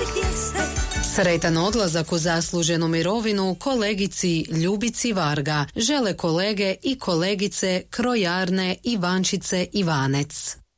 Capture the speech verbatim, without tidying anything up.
gdje ste. Sretan odlazak u zasluženu mirovinu kolegici Ljubici Varga žele kolege i kolegice krojarne Ivančice Ivanec.